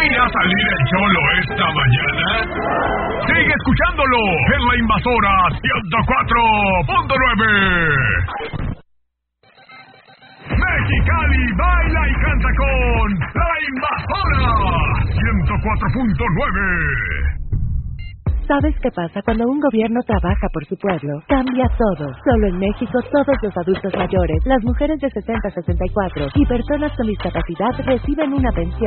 ¿Quería salir el cholo esta mañana? Sigue escuchándolo en La Invasora 104.9. Mexicali baila y canta con La Invasora 104.9. ¿Sabes qué pasa cuando un gobierno trabaja por su pueblo? Cambia todo. Solo en México todos los adultos mayores, las mujeres de 60 a 64 y personas con discapacidad reciben una pensión